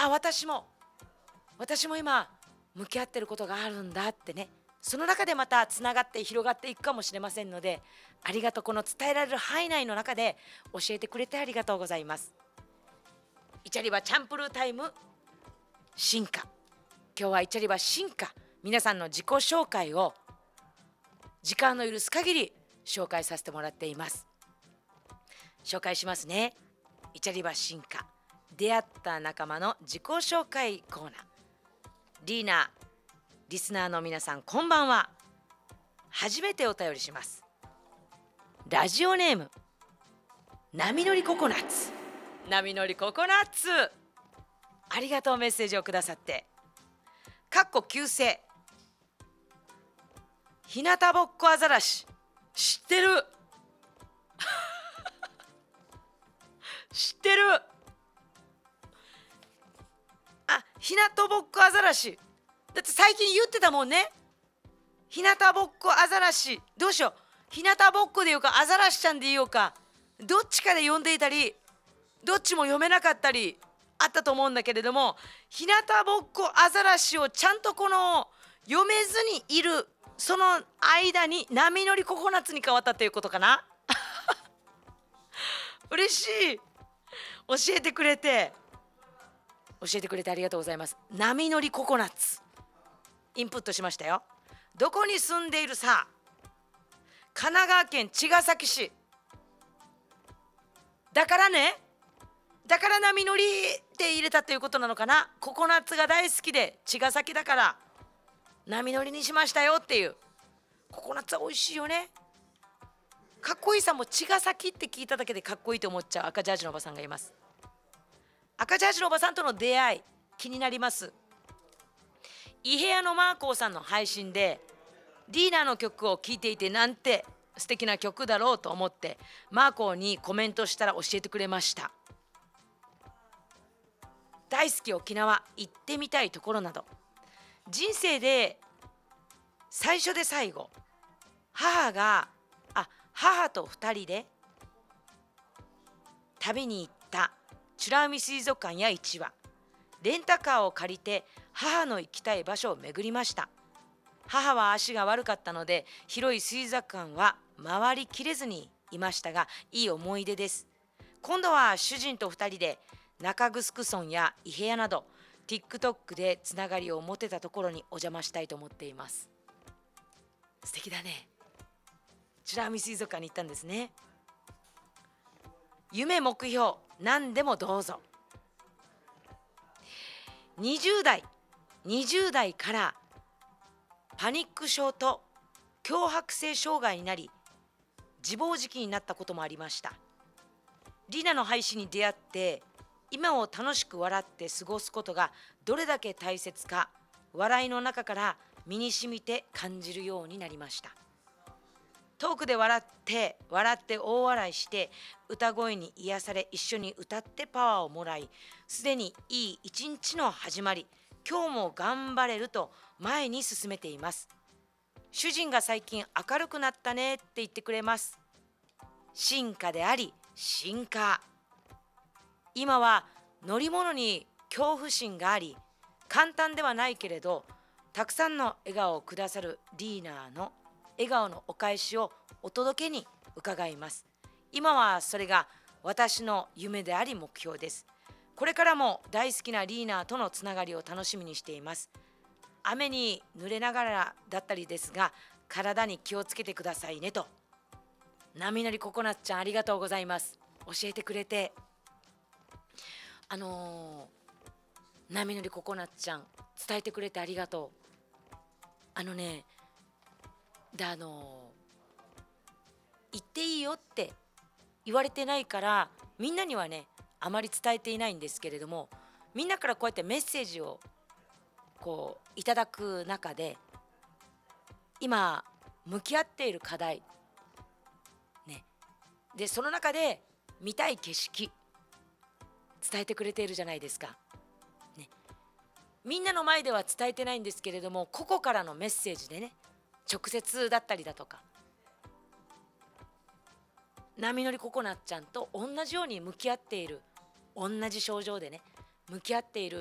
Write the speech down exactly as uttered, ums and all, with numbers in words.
あ、私も私も今向き合ってることがあるんだってね、その中でまたつながって広がっていくかもしれませんので、ありがとう。この伝えられる範囲内の中で教えてくれてありがとうございます。イチャリバチャンプルータイム進化。今日はイチャリバ進化、皆さんの自己紹介を時間の許す限り紹介させてもらっています。紹介しますね。イチャリバ進化、出会った仲間の自己紹介コーナー。リーナ、リスナーの皆さん、こんばんは。初めてお便りします。ラジオネーム波乗りココナッツ。波乗りココナッツ、ありがとう。メッセージをくださって。かっこ旧姓、日向ぼっこアザラシ、知ってる知ってる。あ、日向ぼっこアザラシだって最近言ってたもんね。日向ぼっこアザラシ、どうしよう、日向ぼっこで言うかアザラシちゃんで言おうか、どっちかで呼んでいたり、どっちも読めなかったりあったと思うんだけれども、日向ぼっこアザラシをちゃんとこの読めずにいるその間に波乗りココナッツに変わったということかな嬉しい。教えてくれて教えてくれてありがとうございます。波乗りココナッツインプットしましたよ。どこに住んでいるさ、神奈川県茅ヶ崎市だからね、だから波乗りって入れたということなのかな。ココナッツが大好きで茅ヶ崎だから波乗りにしましたよっていう。ココナッツは美味しいよね。かっこいいさも茅ヶ崎って聞いただけでかっこいいと思っちゃう赤ジャージのおばさんがいます。赤ジャージのおばさんとの出会い気になります。イヘアのマーコーさんの配信でリーナの曲を聴いていて、なんて素敵な曲だろうと思ってマーコーにコメントしたら教えてくれました。大好き沖縄、行ってみたいところなど、人生で最初で最後、母があ母とふたりで旅に行った美ら海水族館や市場、レンタカーを借りて母の行きたい場所を巡りました。母は足が悪かったので広い水族館は回りきれずにいましたが、いい思い出です。今度は主人とふたりで中城村や伊平屋など TikTok でつながりを持てたところにお邪魔したいと思っています。素敵だね。美ら海水族館に行ったんですね。夢目標何でもどうぞ。にじゅう代にじゅう代からパニック症と強迫性障害になり自暴自棄になったこともありました。リナの配信に出会って今を楽しく笑って過ごすことがどれだけ大切か、笑いの中から身に染みて感じるようになりました。トークで笑って笑って大笑いして歌声に癒され、一緒に歌ってパワーをもらい、すでにいい一日の始まり、今日も頑張れると前に進めています。主人が最近明るくなったねって言ってくれます。進化であり進化。今は乗り物に恐怖心があり簡単ではないけれど、たくさんの笑顔をくださるリーナーの笑顔のお返しをお届けに伺います。今はそれが私の夢であり目標です。これからも大好きなリーナーとのつながりを楽しみにしています。雨に濡れながらだったりですが、体に気をつけてくださいねと。波乗りココナッツちゃん、ありがとうございます。教えてくれて。あのー、波乗りココナッツちゃん、伝えてくれてありがとう。あのねであのー、言っていいよって言われてないからみんなにはねあまり伝えていないんですけれども、みんなからこうやってメッセージをこういただく中で、今向き合っている課題ね、でその中で見たい景色伝えてくれているじゃないですか、ね、みんなの前では伝えてないんですけれども、ここからのメッセージでね、直接だったりだとか、波乗りココナッツちゃんと同じように向き合っている、同じ症状でね向き合っている